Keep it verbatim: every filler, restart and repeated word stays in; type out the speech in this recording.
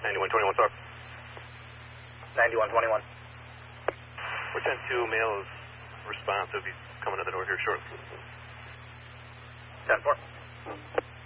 ninety-one twenty-one, sir. ninety-one twenty-one. We're ten two, male is responsive. He's coming to the door here shortly. ten four.